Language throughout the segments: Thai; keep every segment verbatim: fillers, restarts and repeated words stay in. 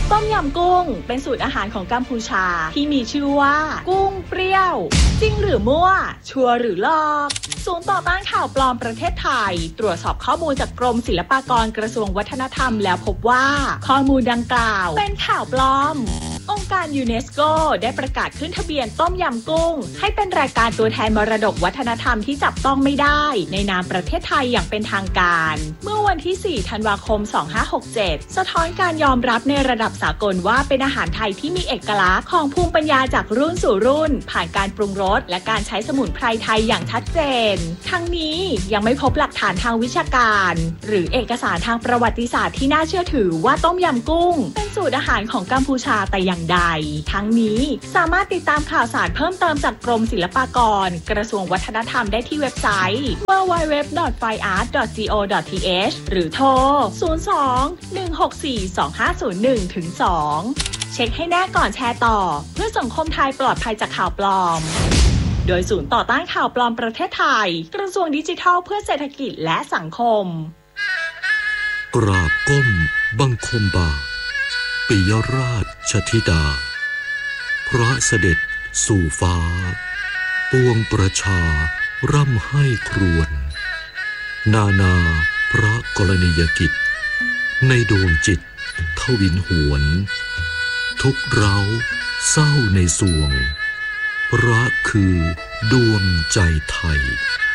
ต้มยำกุ้งเป็นสูตรอาหารของกัมพูชาที่มีชื่อว่ากุ้งเปรี้ยวจริงหรือมั่วชัวร์หรือหลอกศูนย์ต่อต้านข่าวปลอมประเทศไทยตรวจสอบข้อมูลจากกรมศิลปากรกระทรวงวัฒนธรรมแล้วพบว่าข้อมูลดังกล่าวเป็นข่าวปลอมองค์การยูเนสโกได้ประกาศขึ้นทะเบียนต้มยำกุ้งให้เป็นรายการตัวแทนมรดกวัฒนธรรมที่จับต้องไม่ได้ในนามประเทศไทยอย่างเป็นทางการเมื่อวันที่สี่ธันวาคมสองพันห้าร้อยหกสิบเจ็ดสะท้อนการยอมรับในระดับสากลว่าเป็นอาหารไทยที่มีเอกลักษณ์ของภูมิปัญญาจากรุ่นสู่รุ่นผ่านการปรุงรสและการใช้สมุนไพรไทยอย่างชัดเจนทั้งนี้ยังไม่พบหลักฐานทางวิชาการหรือเอกสารทางประวัติศาสตร์ที่น่าเชื่อถือว่าต้มยำกุ้งเป็นสูตรอาหารของกัมพูชาแต่อย่างใดทั้งนี้สามารถติดตามข่าวสารเพิ่มเติมจากกรมศิลปากรกระทรวงวัฒนธรรมได้ที่เว็บไซต์ ดับเบิลยู ดับเบิลยู ดับเบิลยู ดอท ไฟอาร์ต ดอท ซี โอ ดอท ที เอช หรือโทร ศูนย์ สอง หนึ่ง หก สี่ สอง ห้า ศูนย์ หนึ่ง ถึง สอง เช็คให้แน่ก่อนแชร์ต่อเพื่อสังคมไทยปลอดภัยจากข่าวปลอมโดยศูนย์ต่อต้านข่าวปลอมประเทศไทยกระทรวงดิจิทัลเพื่อเศรษฐกิจและสังคมกราบก้มบังคมบาทปิยราชธิดาพระเสด็จสู่ฟ้าปวงประชาร่ำให้ครวญนานาพระกรณียกิจในดวงจิตทวินหวนทุกเร้าเศร้าในสวงพระคือดวงใจไทย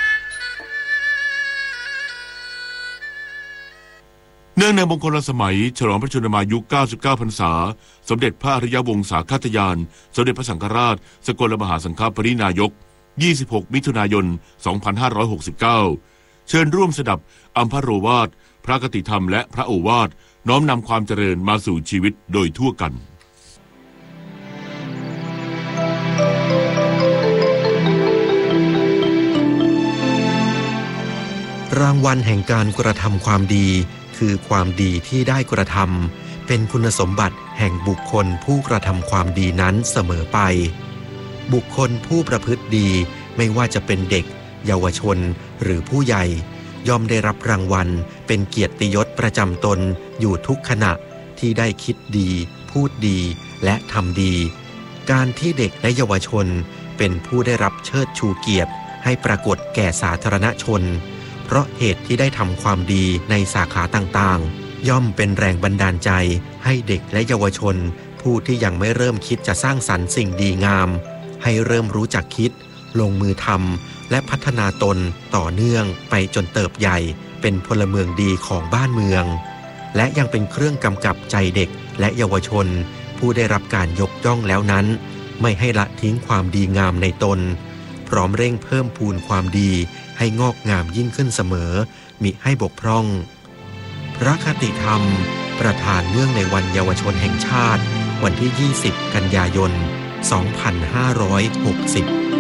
เนื่องในมงคลสมัยฉลองพระชนมายุเก้าสิบเก้าพรรษาสมเด็จพระอริยวงศาคตยานสมเด็จพระสังฆราชสกลมหาสังฆปรินายกยี่สิบหกมิถุนายนสองพันห้าร้อยหกสิบเก้าเชิญร่วมสดับอัมพโรวาทพระคติธรรมและพระโอวาทน้อมนำความเจริญมาสู่ชีวิตโดยทั่วกันรางวัลแห่งการกระทำความดีคือความดีที่ได้กระทำเป็นคุณสมบัติแห่งบุคคลผู้กระทำความดีนั้นเสมอไปบุคคลผู้ประพฤติดีไม่ว่าจะเป็นเด็กเยาวชนหรือผู้ใหญ่ย่อมได้รับรางวัลเป็นเกียรติยศประจำตนอยู่ทุกขณะที่ได้คิดดีพูดดีและทำดีการที่เด็กและเยาวชนเป็นผู้ได้รับเชิดชูเกียรติให้ปรากฏแก่สาธารณชนเพราะเหตุที่ได้ทำความดีในสาขาต่างๆย่อมเป็นแรงบันดาลใจให้เด็กและเยาวชนผู้ที่ยังไม่เริ่มคิดจะสร้างสรรค์สิ่งดีงามให้เริ่มรู้จักคิดลงมือทำและพัฒนาตนต่อเนื่องไปจนเติบใหญ่เป็นพลเมืองดีของบ้านเมืองและยังเป็นเครื่องกำกับใจเด็กและเยาวชนผู้ได้รับการยกย่องแล้วนั้นไม่ให้ละทิ้งความดีงามในตนพร้อมเร่งเพิ่มพูนความดีให้งอกงามยิ่งขึ้นเสมอมิให้บกพร่องพระคติธรรมประทานเนื่องในวันเยาวชนแห่งชาติวันที่ยี่สิบกันยายนสองพันห้าร้อยหกสิบ